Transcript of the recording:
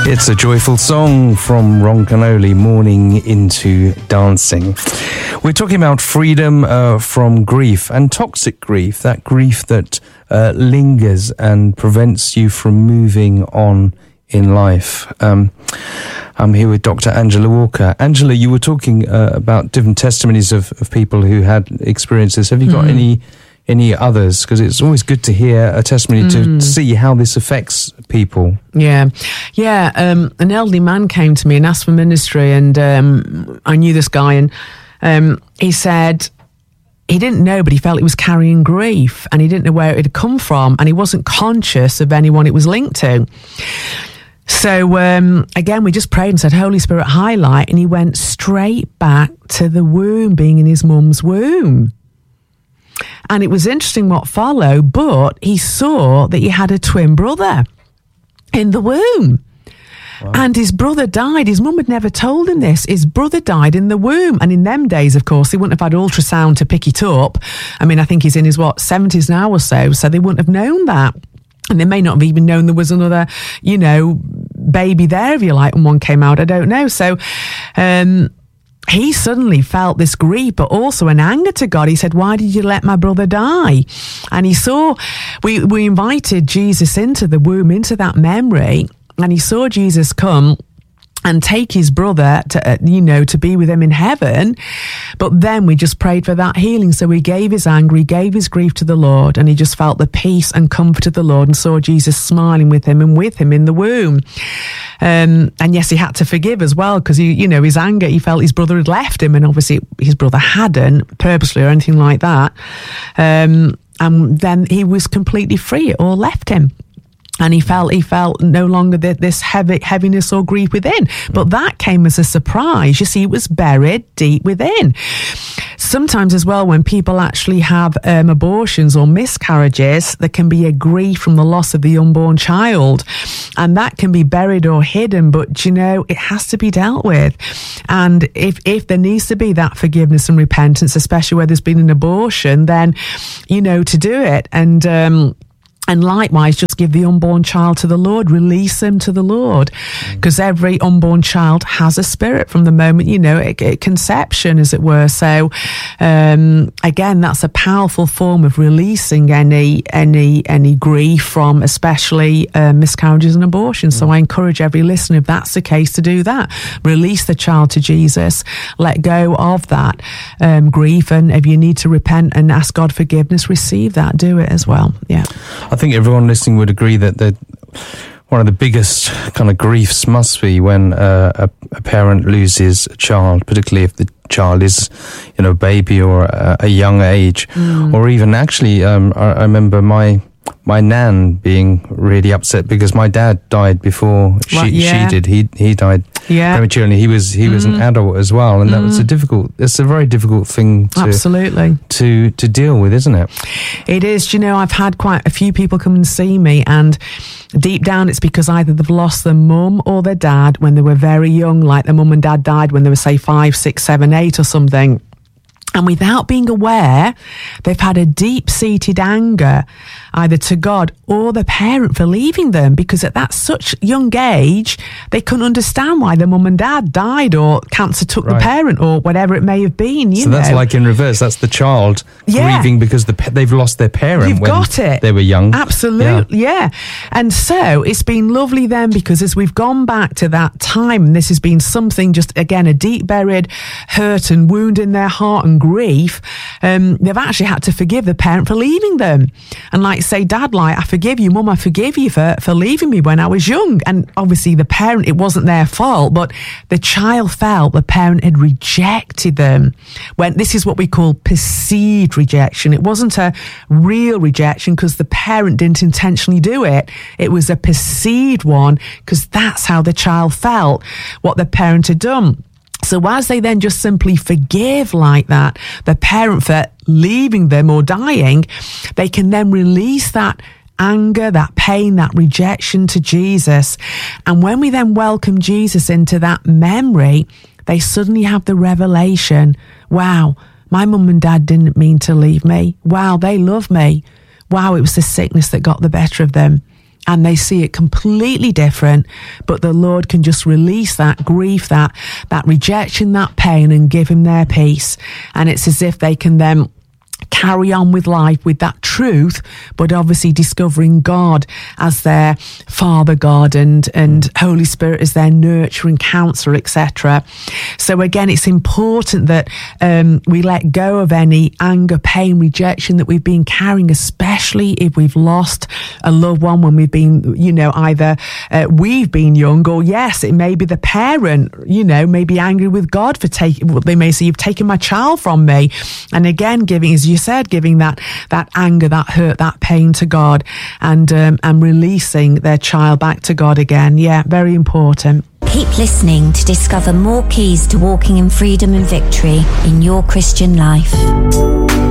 It's a joyful song from Ron Kenoly, Morning into Dancing. We're talking about freedom from grief and toxic grief, that grief that lingers and prevents you from moving on in life. I'm here with Dr. Angela Walker. Angela, you were talking about different testimonies of people who had experiences. Have you got any others? Because it's always good to hear a testimony to see how this affects people. Yeah. An elderly man came to me and asked for ministry, and I knew this guy, and he said he didn't know, but he felt he was carrying grief, and he didn't know where it had come from, and he wasn't conscious of anyone it was linked to. So again, we just prayed and said, Holy Spirit, highlight, and he went straight back to the womb, being in his mum's womb. And it was interesting what followed, but he saw that he had a twin brother in the womb. Wow. And his brother died. His mum had never told him this. His brother died in the womb. And in them days, of course, they wouldn't have had ultrasound to pick it up. I mean, I think he's in his, 70s now or so they wouldn't have known that. And they may not have even known there was another, baby there, if you like, and one came out. I don't know. So, he suddenly felt this grief, but also an anger to God. He said, why did you let my brother die? And he saw, we invited Jesus into the womb, into that memory, and he saw Jesus come and take his brother to be with him in heaven. But then we just prayed for that healing. So he gave his anger, he gave his grief to the Lord, and he just felt the peace and comfort of the Lord and saw Jesus smiling with him and with him in the womb. And yes, he had to forgive as well, because his anger, he felt his brother had left him, and obviously his brother hadn't purposely or anything like that. And then he was completely free. It all left him. And he felt no longer this heaviness or grief within. But that came as a surprise. You see, it was buried deep within. Sometimes as well, when people actually have abortions or miscarriages, there can be a grief from the loss of the unborn child. And that can be buried or hidden, but it has to be dealt with. And if there needs to be that forgiveness and repentance, especially where there's been an abortion, then, to do it. And likewise, just give the unborn child to the Lord, release them to the Lord, because every unborn child has a spirit from the moment, conception, as it were. So, again, that's a powerful form of releasing any grief from, especially miscarriages and abortions. So I encourage every listener, if that's the case, to do that. Release the child to Jesus, let go of that grief, and if you need to repent and ask God forgiveness, receive that. Do it as well. Yeah. I think everyone listening would agree that one of the biggest kind of griefs must be when a parent loses a child, particularly if the child is, a baby or a young age, or even actually, I remember my nan being really upset because my dad died before she did. He died prematurely. He was an adult as well, and that was it's a very difficult thing to deal with, isn't it? It is. I've had quite a few people come and see me, and deep down it's because either they've lost their mum or their dad when they were very young, like their mum and dad died when they were, say, 5, 6, 7, 8 or something. And without being aware, they've had a deep-seated anger either to God or the parent for leaving them, because at that such young age, they couldn't understand why their mum and dad died, or cancer took the parent, or whatever it may have been. So that's like in reverse. That's the child grieving because they've lost their parent they were young. Absolutely, yeah. And so it's been lovely then, because as we've gone back to that time, and this has been something, just again, a deep buried hurt and wound in their heart and grief, they've actually had to forgive the parent for leaving them. And like say, Dad, I forgive you, Mum, I forgive you for leaving me when I was young. And obviously the parent, it wasn't their fault, but the child felt the parent had rejected them. When this is what we call perceived rejection. It wasn't a real rejection because the parent didn't intentionally do it. It was a perceived one because that's how the child felt, what the parent had done. So as they then just simply forgive like that, the parent for leaving them or dying, they can then release that anger, that pain, that rejection to Jesus. And when we then welcome Jesus into that memory, they suddenly have the revelation, wow, my mum and dad didn't mean to leave me. Wow, they love me. Wow, it was the sickness that got the better of them. and they see it completely different, but the Lord can just release that grief, that rejection, that pain, and give him their peace. And it's as if they can then carry on with life with that truth, but obviously discovering God as their Father God and Holy Spirit as their nurturing counselor, etc. So again, it's important that we let go of any anger, pain, rejection that we've been carrying, especially if we've lost a loved one when we've been, either we've been young, or yes, it may be the parent, may be angry with God for they may say, you've taken my child from me. And again, giving, as you said, giving that anger, that hurt, that pain to God, and releasing their child back to God again. Yeah, very important. Keep listening to discover more keys to walking in freedom and victory in your Christian life.